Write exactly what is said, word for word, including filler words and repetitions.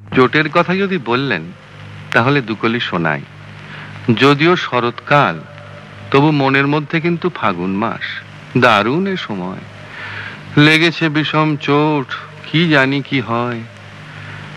চোটের কথা যদি বললেন তাহলে দুকলি শোনাই। যদিও শরৎকাল, তবু মনের মধ্যে কিন্তু ফাগুন মাস। দারুণ এ সময়, লেগেছে বিষম চোট, কি জানি কি হয়।